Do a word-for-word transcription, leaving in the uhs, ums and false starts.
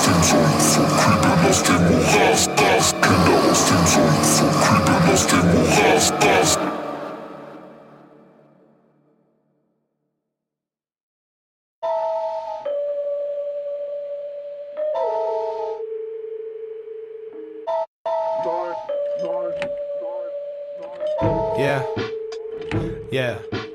dem Sumpf und Creepern aus dem Morast, das. Kinder aus dem Sumpf und Creepern aus dem Morast, das. Yeah, yeah.